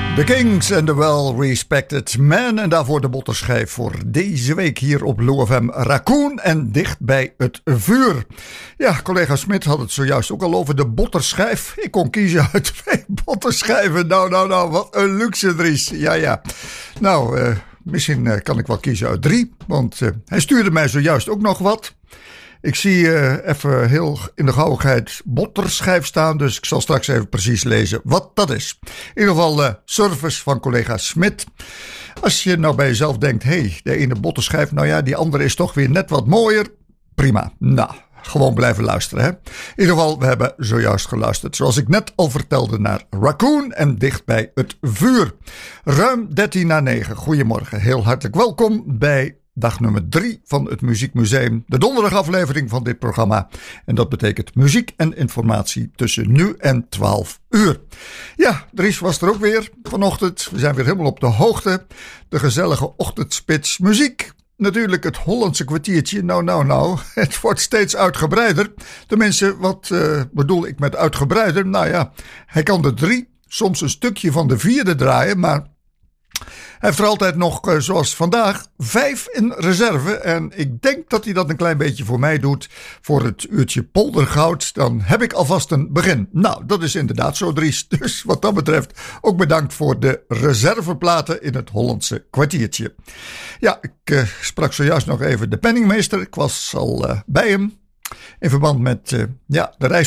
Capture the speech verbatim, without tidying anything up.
The Kings and the Well-Respected Men. En daarvoor de botterschijf voor deze week hier op Lou F M. Raccoon en Dicht bij het Vuur. Ja, collega Smit had het zojuist ook al over de botterschijf. Ik kon kiezen uit twee botterschijven. Nou, nou, nou, wat een luxe, Dries. Ja, ja. Nou, uh, misschien uh, kan ik wel kiezen uit drie. Want uh, hij stuurde mij zojuist ook nog wat. Ik zie uh, even heel in de gauwigheid botterschijf staan, dus ik zal straks even precies lezen wat dat is. In ieder geval uh, service van collega Smit. Als je nou bij jezelf denkt, hé, hey, de ene botterschijf, nou ja, die andere is toch weer net wat mooier. Prima, nou, gewoon blijven luisteren, hè. In ieder geval, we hebben zojuist geluisterd, zoals ik net al vertelde, naar Raccoon en Dicht bij het Vuur. Ruim dertien na negen, goedemorgen, heel hartelijk welkom bij dag nummer drie van het Muziekmuseum, de donderdagaflevering van dit programma. En dat betekent muziek en informatie tussen nu en twaalf uur. Ja, Dries was er ook weer vanochtend. We zijn weer helemaal op de hoogte. De gezellige ochtendspits muziek. Natuurlijk het Hollandse kwartiertje. Nou, nou, nou. Het wordt steeds uitgebreider. Tenminste, wat uh, bedoel ik met uitgebreider? Nou ja, hij kan de drie, soms een stukje van de vierde draaien, maar hij heeft er altijd nog, zoals vandaag, vijf in reserve. En ik denk dat hij dat een klein beetje voor mij doet. Voor het uurtje poldergoud. Dan heb ik alvast een begin. Nou, dat is inderdaad zo, Dries. Dus wat dat betreft ook bedankt voor de reserveplaten in het Hollandse kwartiertje. Ja, ik uh, sprak zojuist nog even de penningmeester. Ik was al uh, bij hem. In verband met uh, ja, de reis